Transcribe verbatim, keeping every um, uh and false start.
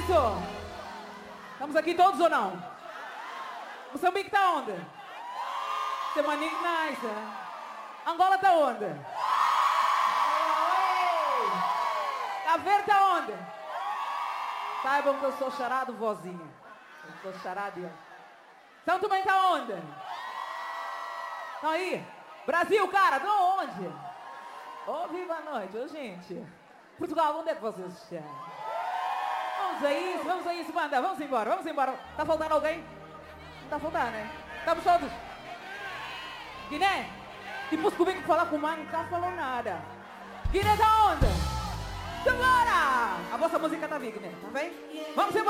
isso? Estamos aqui todos ou não? Moçambique tá onde? Semanique nice. Angola tá onde? Cabo Verde tá onde? Saibam que eu sou charado vozinha. Eu sou charado. São Tomé tá onde? Estão aí? Brasil, cara, de onde? Oh, viva a noite, oh, gente. Portugal, onde é que vocês estão? Vamos a isso, vamos a isso, banda. Vamos embora, vamos embora. Tá faltando alguém? Não tá faltando, né? Estamos todos. Guiné? Tipo, comigo falar com o mano, não tá falando nada. Guiné tá onde? Simbora! A vossa música tá vindo, Guiné, tá bem? Vamos embora!